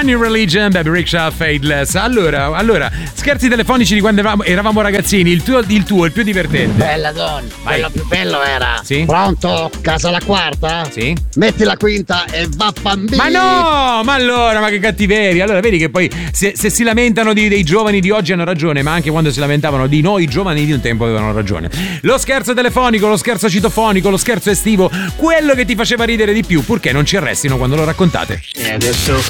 New Religion, Baby Rickshaw, Fadeless. Allora, scherzi telefonici di quando eravamo ragazzini, il più divertente. Bella donna, quello più bello era. Sì? Pronto? Casa la quarta? Sì? Metti la quinta e va bambini. Ma no, ma che cattiveria. Allora vedi che poi se si lamentano dei giovani di oggi hanno ragione, ma anche quando si lamentavano di noi giovani di un tempo avevano ragione. Lo scherzo telefonico, lo scherzo citofonico, lo scherzo estivo, quello che ti faceva ridere di più, purché non ci arrestino quando lo raccontate. E adesso